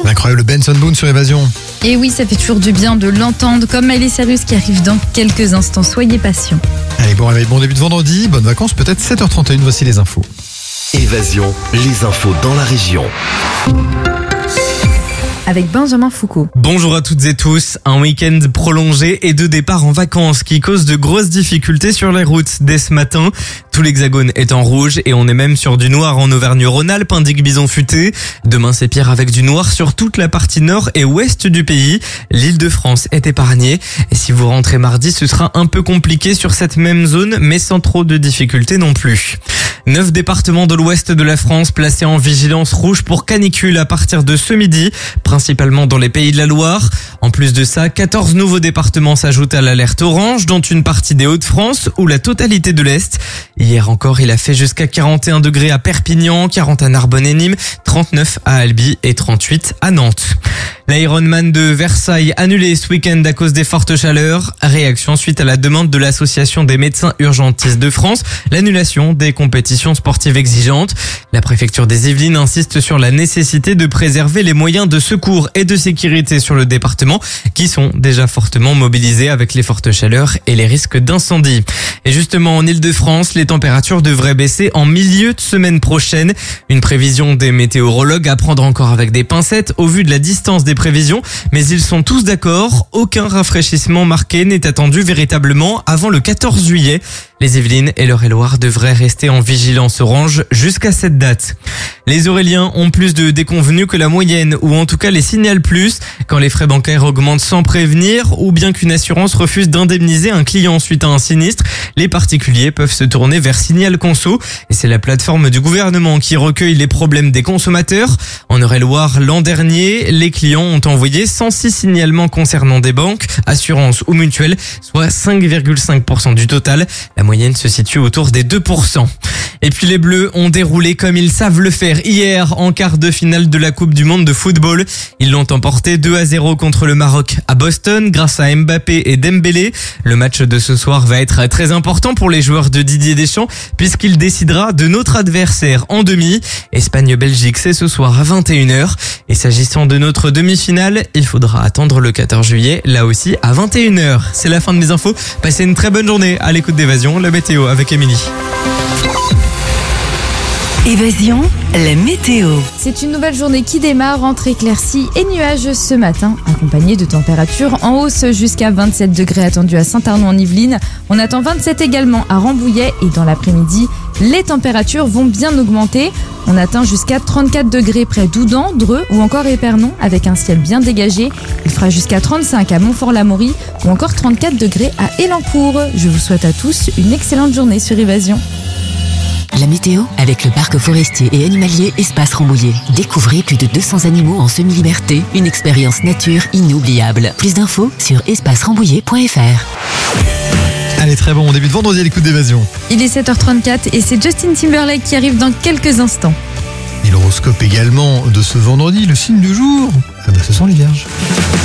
L'incroyable Benson Boone sur Évasion. Et oui, ça fait toujours du bien de l'entendre, comme Miley Cyrus qui arrive dans quelques instants. Soyez patients. Allez, bon réveil, bon début de vendredi, bonnes vacances, peut-être 7h31, voici les infos. Évasion, les infos dans la région. Avec Benjamin Foucault. Bonjour à toutes et tous. Un week-end prolongé et de départ en vacances qui cause de grosses difficultés sur les routes dès ce matin. Tout l'hexagone est en rouge et on est même sur du noir en Auvergne-Rhône-Alpes, indique Bison Futé. Demain c'est pire avec du noir sur toute la partie nord et ouest du pays. L'Île-de-France est épargnée. Et si vous rentrez mardi, ce sera un peu compliqué sur cette même zone, mais sans trop de difficultés non plus. 9 départements de l'ouest de la France placés en vigilance rouge pour canicule à partir de ce midi, principalement dans les Pays de la Loire. En plus de ça, 14 nouveaux départements s'ajoutent à l'alerte orange, dont une partie des Hauts-de-France ou la totalité de l'Est. Hier encore, il a fait jusqu'à 41 degrés à Perpignan, 40 à Narbonne et Nîmes, 39 à Albi et 38 à Nantes. L'Ironman de Versailles annulé ce week-end à cause des fortes chaleurs. Réaction suite à la demande de l'Association des médecins urgentistes de France, l'annulation des compétitions sportives exigeantes. La préfecture des Yvelines insiste sur la nécessité de préserver les moyens de secours et de sécurité sur le département qui sont déjà fortement mobilisés avec les fortes chaleurs et les risques d'incendie. Et justement, en Île-de-France, les températures devraient baisser en milieu de semaine prochaine. Une prévision des météorologues à prendre encore avec des pincettes au vu de la distance des prévisions, mais ils sont tous d'accord, aucun rafraîchissement marqué n'est attendu véritablement avant le 14 juillet. Les Yvelines et l'Eure-et-Loire devraient rester en vigilance orange jusqu'à cette date. Les Auréliens ont plus de déconvenus que la moyenne, ou en tout cas les signalent plus, quand les frais bancaires augmentent sans prévenir, ou bien qu'une assurance refuse d'indemniser un client suite à un sinistre. Les particuliers peuvent se tourner vers Signal Conso, et c'est la plateforme du gouvernement qui recueille les problèmes des consommateurs. En Eure-et-Loire, l'an dernier, les clients ont envoyé 106 signalements concernant des banques, assurances ou mutuelles, soit 5,5% du total. La moyenne se situe autour des 2%. Et puis les Bleus ont déroulé comme ils savent le faire hier en quart de finale de la Coupe du Monde de football. Ils l'ont emporté 2-0 contre le Maroc à Boston grâce à Mbappé et Dembélé. Le match de ce soir va être très important pour les joueurs de Didier Deschamps puisqu'il décidera de notre adversaire en demi. Espagne-Belgique, c'est ce soir à 21h. Et s'agissant de notre demi-finale, il faudra attendre le 14 juillet, là aussi à 21h. C'est la fin de mes infos. Passez une très bonne journée à l'écoute d'Évasion, la météo avec Émilie. Évasion, la météo. C'est une nouvelle journée qui démarre entre éclaircies et nuages ce matin, accompagnée de températures en hausse jusqu'à 27 degrés attendus à Saint-Arnaud en Yvelines. On attend 27 également à Rambouillet et dans l'après-midi, les températures vont bien augmenter. On atteint jusqu'à 34 degrés près d'Oudan, Dreux ou encore Épernon avec un ciel bien dégagé. Il fera jusqu'à 35 à Montfort-l'Amaury ou encore 34 degrés à Élancourt. Je vous souhaite à tous une excellente journée sur Évasion. La météo avec le parc forestier et animalier Espace Rambouillet. Découvrez plus de 200 animaux en semi-liberté, une expérience nature inoubliable. Plus d'infos sur espacerambouillet.fr. Allez, très bon début de vendredi à l'écoute d'Évasion. Il est 7h34 et c'est Justin Timberlake qui arrive dans quelques instants. Et l'horoscope également de ce vendredi, le signe du jour, ce sont les Vierges.